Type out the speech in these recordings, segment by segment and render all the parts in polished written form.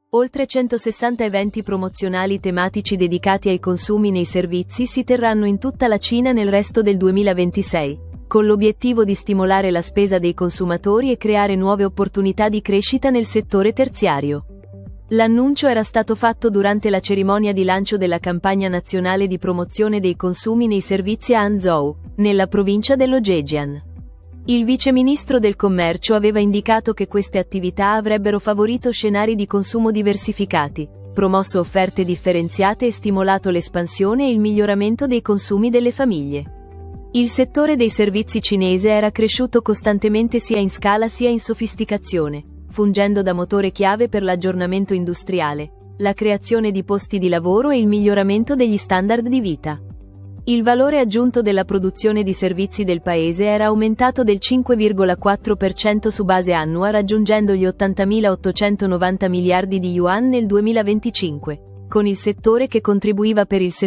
Oltre 160 eventi promozionali tematici dedicati ai consumi nei servizi si terranno in tutta la Cina nel resto del 2026, con l'obiettivo di stimolare la spesa dei consumatori e creare nuove opportunità di crescita nel settore terziario. L'annuncio era stato fatto durante la cerimonia di lancio della campagna nazionale di promozione dei consumi nei servizi a Hangzhou, nella provincia dello Zhejiang. Il viceministro del commercio aveva indicato che queste attività avrebbero favorito scenari di consumo diversificati, promosso offerte differenziate e stimolato l'espansione e il miglioramento dei consumi delle famiglie. Il settore dei servizi cinese era cresciuto costantemente sia in scala sia in sofisticazione, fungendo da motore chiave per l'aggiornamento industriale, la creazione di posti di lavoro e il miglioramento degli standard di vita. Il valore aggiunto della produzione di servizi del paese era aumentato del 5,4% su base annua raggiungendo gli 80.890 miliardi di yuan nel 2025, con il settore che contribuiva per il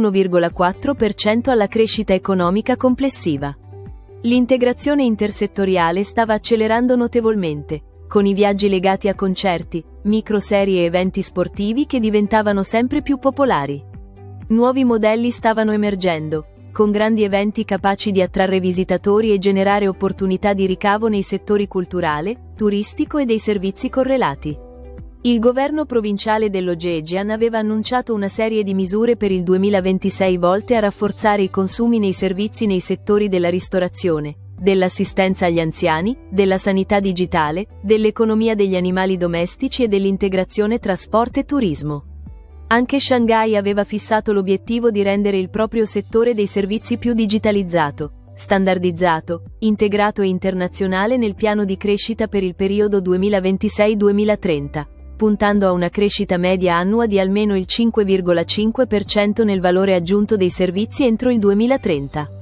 61,4% alla crescita economica complessiva. L'integrazione intersettoriale stava accelerando notevolmente, con i viaggi legati a concerti, microserie e eventi sportivi che diventavano sempre più popolari. Nuovi modelli stavano emergendo, con grandi eventi capaci di attrarre visitatori e generare opportunità di ricavo nei settori culturale, turistico e dei servizi correlati. Il governo provinciale dello Zhejiang aveva annunciato una serie di misure per il 2026 volte a rafforzare i consumi nei servizi nei settori della ristorazione, dell'assistenza agli anziani, della sanità digitale, dell'economia degli animali domestici e dell'integrazione tra sport e turismo. Anche Shanghai aveva fissato l'obiettivo di rendere il proprio settore dei servizi più digitalizzato, standardizzato, integrato e internazionale nel piano di crescita per il periodo 2026-2030, puntando a una crescita media annua di almeno il 5,5% nel valore aggiunto dei servizi entro il 2030.